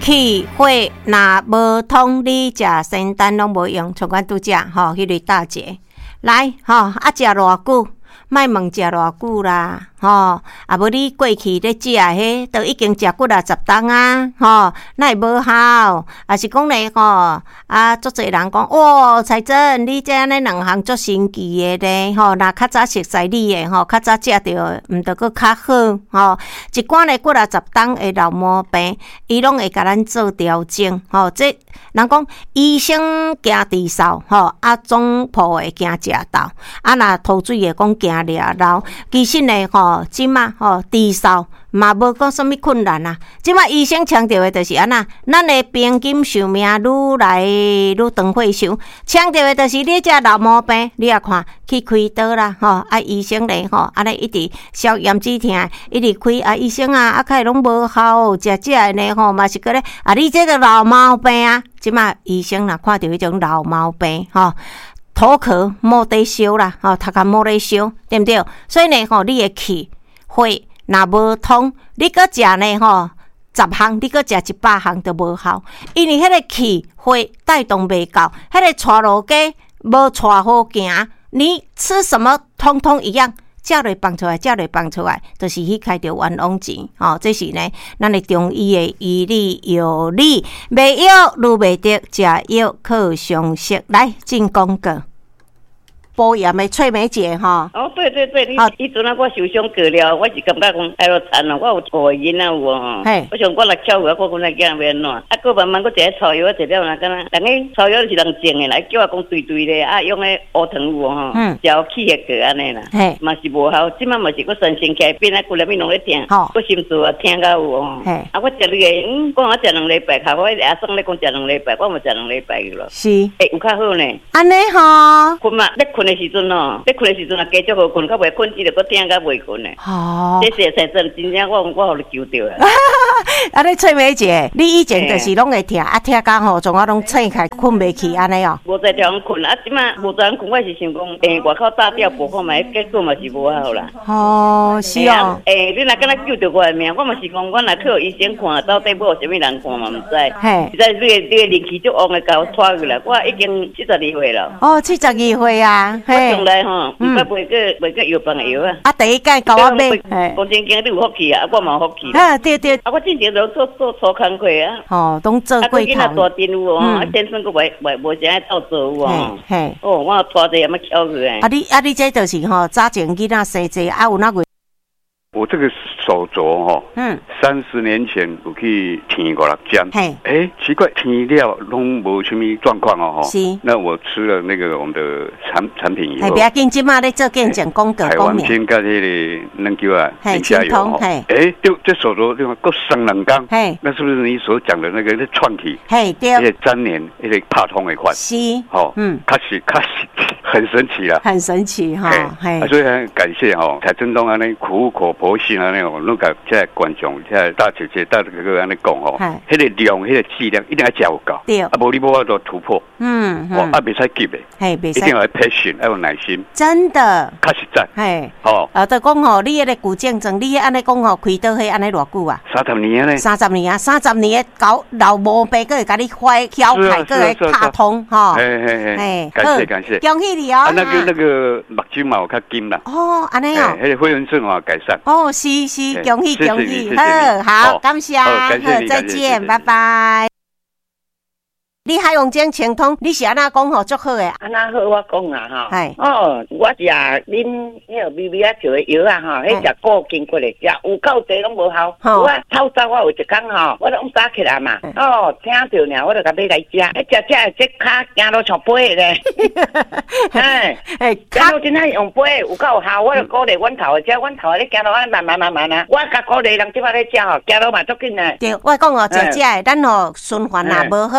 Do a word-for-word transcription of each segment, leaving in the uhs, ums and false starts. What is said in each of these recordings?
气火若无通，你食仙丹拢无用。像阮拄则吼，迄个大姐来吼，啊食偌久？莫问食偌久啦，吼，啊无你过去咧食迄，都已经食几啊十冬啊，吼，那会无效？啊是讲咧吼，啊足侪人讲，哇，彩珍，你这安尼两项足神奇诶咧，吼，若较早熟悉你诶，吼，较早食着，毋着佫较好，吼，一罐咧几啊十冬诶老毛病，伊拢会甲咱做调整，吼，这人讲医生惊治嗽，吼，啊总铺会惊食豆，啊若吐水会讲惊掠老，其实呢，吼，即马吼治嗽嘛无讲什么困难啊。即马医生强调的就是安那，咱的平均寿命愈来愈长岁数，强调的就是你这老毛病，你也看去开刀啦，吼，啊医生咧，吼，安尼一直消炎止痛，一直开啊，医生啊，啊开拢无效，食食的呢，吼，嘛是个咧，啊你这个老毛病啊，即马医生若看到迄种老毛病，吼。头壳莫得烧啦，吼，头壳莫得烧，对不对？所以呢，吼，你的气火若无通，你搁食呢，吼，十项你搁食一百项都无效，因为迄个气火带动袂够，迄个带路鸡无带好行，你吃什么通通一样。照来放出来，照来放出来，就是去开着冤枉钱，吼、哦！这是呢，咱的中医的医理药理，袂药愈袂得，食药靠常识。来进广告。保养的翠梅姐哈， 哦，对对对，你以前啊，我受伤过了，我是感觉讲哎哟惨了，我有错囡仔有哦，我想我来跳舞，我讲来囝要安怎？啊，过慢慢我食草药，我食了那敢若，人个草药是人种的来，叫我讲对对咧，啊，用个乌糖有吼，调气个个安尼啦，嘛是无效，即摆嘛是我身心起来变啊，骨力咪拢咧疼，我心脏啊疼到有哦，啊，我食你个，嗯，讲我食两礼拜，下我阿嫂咧讲食两礼拜，我嘛食两礼拜去咯， 是， 诶，有较好呢， 安尼吼， 困嘛，咧困。时阵哦，咧困的时阵啊，继续好困，较袂困，只着搁听甲袂困嘞。哦，这些才真真正我我互你救着啊！ 啊，你翠梅姐，你以前就是拢会听，啊听讲吼，从我拢醒开困袂去安尼哦。 无在地方困啊，即马无在困，我是想讲，诶，外口打吊播看卖，结果嘛是无效啦。哦，是哦。诶，你若敢若救着我的命，我嘛是讲，我若去互医生看，到底要互什么人看嘛，毋知。嘿，实在你个你个灵气足旺的，甲我拖过来，我已经七十二岁了。 哦，七十二岁啊。 我从来吼，毋捌买过买过药房的药啊。 啊，第一届甲我买， 讲真经你有福气啊，我嘛有福气。 啊，对对。 啊，我之前都做做粗工课啊。哦， 拢做过头。 啊，囡仔大阵有哦，啊，先生佫袂袂无啥照做有哦。嘿。哦，我拖者也要巧去诶。 啊，你啊，你这就是吼，早前囡仔生济啊，有那个。 我这个手镯哈，嗯，三十年前有去填过了针，嘿，哎，奇怪，填了拢无什么状况哦，是。那我吃了那个我们的产产品以后， 不要紧，今嘛咧做见证广告， 台湾天跟那个能叫啊，林加油哦，哎，就这手镯另外够生两缸，嘿，那是不是你所讲的那个那创体？嘿，对，而且粘连，而且怕痛的款， 是， 哦，嗯，开始开始很神奇啊， 很神奇哈， 嘿，所以很感谢哦，蔡振东啊，那苦口婆心啊，那种。拢甲即个观众、即个大姐姐、大哥哥安尼讲吼，迄个量、迄个质量一定要食有够，对，啊，无你无法度突破，嗯，哦，啊，袂使急的，嘿，袂使，一定要 patient，要有耐心，真的，较实在，嘿，哦，啊，就讲吼，你迄个骨健症，你安尼讲吼，开刀迄安尼偌久啊？三十年咧，三十年啊，三十年搞老毛病，佫会甲你快调开，佫会拍通，吼，嘿嘿嘿，感谢感谢，恭喜你哦，啊，那个那个目睭嘛有较金啦，哦，安尼哦，迄个灰纹症啊改善，哦，是是。恭喜恭喜，好好，感谢，好，再见，拜拜。你海洋精清通，你是安那讲吼，足好诶。 安那好，我讲啊，吼。系。哦，我食恁迄个微微啊调诶药啊，吼，迄食过经过咧食，有够济拢无效。我透早我有一工吼，我拢早起来嘛。哦，听着呢，我就甲买来食。迄食食这骹行路像飞咧。哎哎，行路真系用飞，有够效。我就鼓励阮头诶，只阮头咧行路啊，慢慢慢慢啊。我甲鼓励人即摆咧食吼，行路嘛足紧诶。 对，我讲哦，食食诶，咱吼循环也无好，你诶。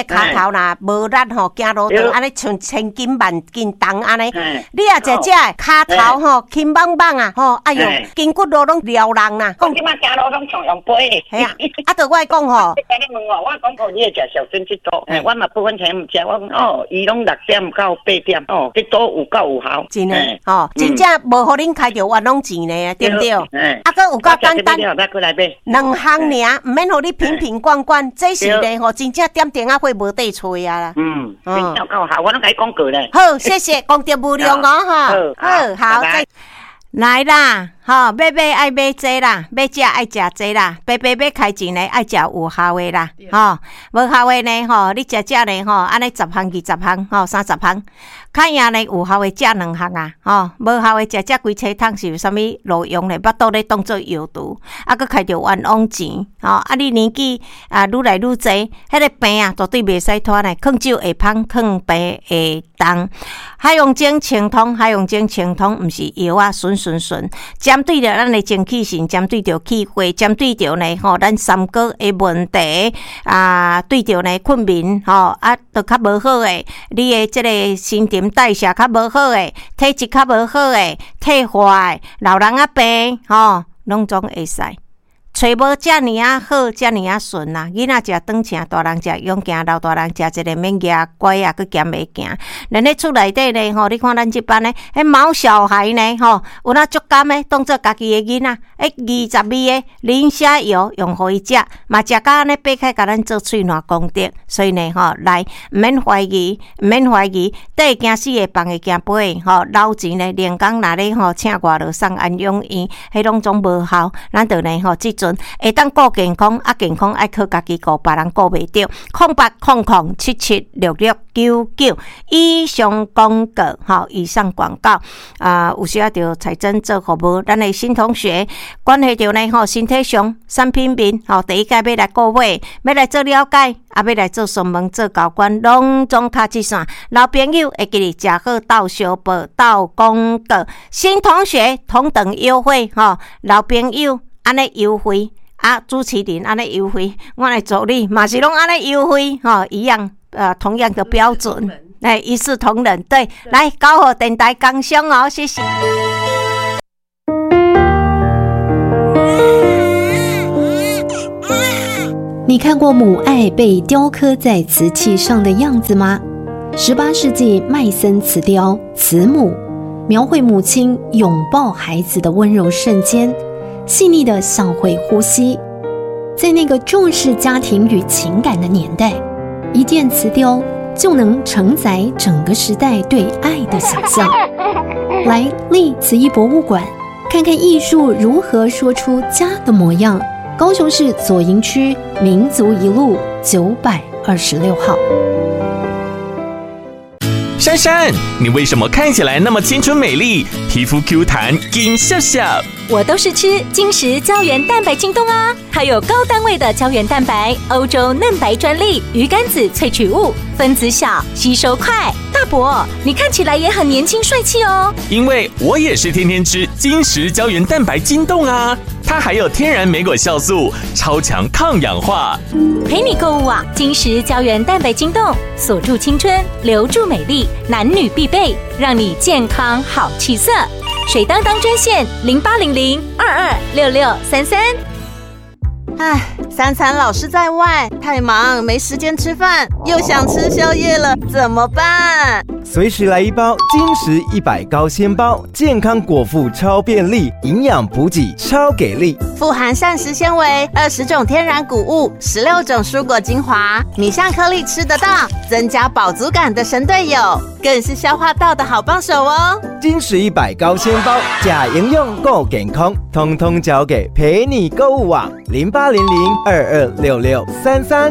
骹头啦无力吼，行路就安尼像千斤万斤重安尼。你啊食只骹头吼轻邦邦啊吼，哎呦筋骨路拢撩人啦。 讲即摆行路拢像用背。 系啊，啊，着我讲吼。 你甲你问我，我讲哦，你会食小珍之多，诶，我嘛部分钱毋食，我讲哦，伊拢六点到八点哦，这多有够有效。 真诶，吼，真正无互恁开着冤枉钱呢，对不对？啊，搁有够简单，两项尔，毋免互你瓶瓶罐罐，这是咧吼，真正点电啊会无地吹啊啦。 嗯，真正够好，我拢甲你讲过咧。 好，谢谢，讲得无量哦，哈。好，好，再来啦，吼，买买爱买济啦，买食爱食济啦，白白要开钱咧，爱食有效的啦，吼，无效的呢，吼，你食食咧，吼，安尼十项二十项，吼，三十项。看样呢，有效的食两项啊，吼，无效的食食规车汤是有啥物路用咧？巴肚咧当做药毒，啊，佮开着冤枉钱，吼，啊，你年纪啊愈来愈济，迄个病啊绝对袂使拖咧，囥酒会芳，囥病会重。海洋精清通，海洋精清通，毋是药啊，顺顺顺，针对着咱的精气神，针对着气血，针对着呢，吼，咱三高的问题啊，对着呢困眠，吼，啊，都较无好诶，你的即个新陈代谢较无好诶，体质较无好诶，退化诶，老人啊病，吼，拢总会使。找无遮尔啊好，遮尔啊顺啦！囡仔食长程，大人食勇行，老大人食一个免牙乖啊，佮咸袂行。咱咧厝内底咧，吼，你看咱即班咧，迄毛小孩呢，吼，有哪足甘诶，当做家己诶囡仔，迄二十味诶磷虾油用互伊食，嘛食甲安尼掰开，甲咱做喙烂功德。所以呢，吼，来毋免怀疑，毋免怀疑，第会惊死诶，放会惊飞诶，吼，老钱咧，连工若咧吼，请外落送安养院，迄拢总无效。咱着呢，吼，即阵。会当顾健康，啊健康爱靠家己顾，别人顾袂着。空八空空七七六六九九，以上广告，吼，以上广告啊、呃，有需要着财政做服务，咱的新同学关系着呢，吼，身体上产品面，吼，第一届要来购买，要来做了解，啊，要来做询问、做交关，拢总卡一线。老朋友会记哩食好到小报到广告，新同学同等优惠，吼，老朋友安尼优惠。啊，主持人安尼优惠，我来助你，嘛是拢安尼优惠，吼、哦，一样，呃，同样的标准，哎，一视同仁，对，对来搞好电台工商哦，谢谢。 你看过母爱被雕刻在瓷器上的样子吗？十八世纪麦森瓷雕《慈母》，描绘母亲拥抱孩子的温柔瞬间。细腻的像会呼吸，在那个重视家庭与情感的年代，一件瓷雕就能承载整个时代对爱的想象。来立慈艺博物馆，看看艺术如何说出家的模样。高雄市左营区民族一路九百二十六号。 珊珊，你为什么看起来那么青春美丽，皮肤 Q 弹，金笑笑？ 我都是吃金石胶原蛋白晶冻啊，它有高单位的胶原蛋白，欧洲嫩白专利，鱼肝子萃取物，分子小，吸收快。大伯，你看起来也很年轻帅气哦。 因为我也是天天吃金石胶原蛋白晶冻啊，它还有天然莓果酵素，超强抗氧化。 陪你购物啊，金石胶原蛋白晶冻，锁住青春，留住美丽，男女必备，让你健康好气色。水当当专线零八零零二二六六三三。 唉，三餐老是在外，太忙没时间吃饭，又想吃宵夜了，怎么办？ 随时来一包金石一百高纤包，健康果腹超便利，营养补给超给力， 富含膳食纤维，二十种天然谷物，十六种蔬果精华，米香颗粒吃得到，增加饱足感的神队友，更是消化道的好帮手哦。 金石一百高纤包，假营养够健康，通通交给陪你购物网零八零零二二六六三三。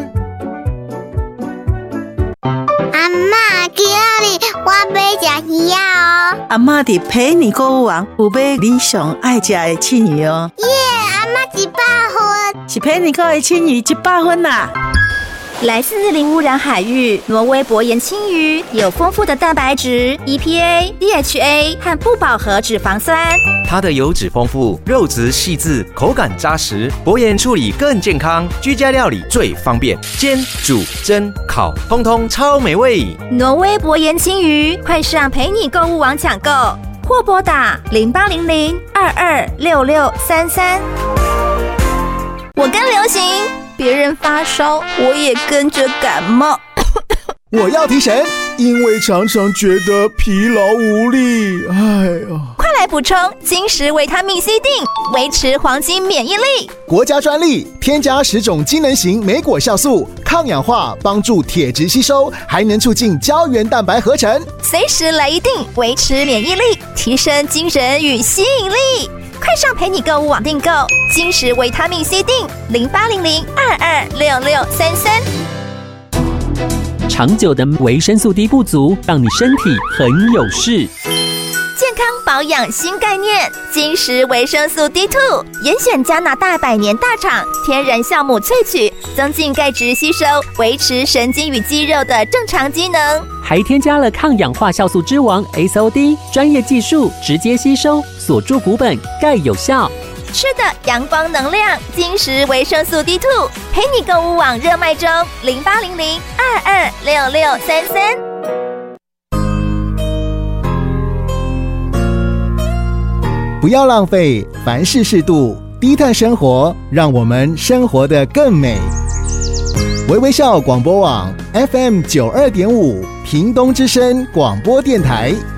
阿嬷，今日我要吃鱼哦。 阿嬷伫陪你购物网有买你上爱吃的青鱼哦。 耶，阿嬷一百分， 是陪你购的青鱼一百分啦。 来自零污染海域，挪威薄盐青鱼有丰富的蛋白质、E P A、D H A 和不饱和脂肪酸。 它的油脂丰富，肉质细致，口感扎实，薄盐处理更健康，居家料理最方便，煎、煮、蒸、烤，通通超美味。 挪威薄盐青鱼，快上陪你购物网抢购，或拨打零八零零二二六六三三。我跟流行，别人发烧，我也跟着感冒。 我要提神，因为常常觉得疲劳无力。哎呀， 快来补充金石维他命 C 锭，维持黄金免疫力。 国家专利，添加十种机能型莓果酵素，抗氧化，帮助铁质吸收，还能促进胶原蛋白合成。 随时来一锭，维持免疫力，提升精神与吸引力。快上陪你购物网订购金石维他命 C 锭，零八零零二二六六三三。 长久的维生素 D 不足，让你身体很有事。 健康保养新概念，金石维生素 D 二 严选加拿大百年大厂天然酵母萃取，增进钙质吸收，维持神经与肌肉的正常机能， 还添加了抗氧化酵素之王 S O D， 专业技术直接吸收，锁住骨本，钙有效。 吃的阳光能量，金石维生素 D 二 陪你购物网热卖中，零八零零二二六六三三。 不要浪费，凡事适度，低碳生活，让我们生活得更美。微微笑广播网 F M 九二点五，屏东之声广播电台。